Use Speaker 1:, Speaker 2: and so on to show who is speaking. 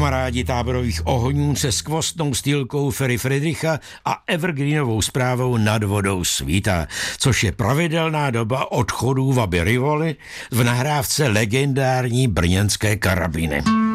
Speaker 1: Kamarádi táborových ohňů se skvostnou stýlkou Ferry Friedricha a evergreenovou zprávou Nad vodou svítá, což je pravidelná doba odchodů v Aby Rivoli v nahrávce legendární brněnské karabiny.